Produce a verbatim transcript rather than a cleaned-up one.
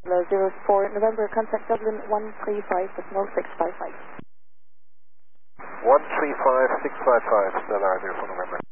zero four November, contact Dublin one three five decimal six five five. one three five six five five, Stellar zero four November.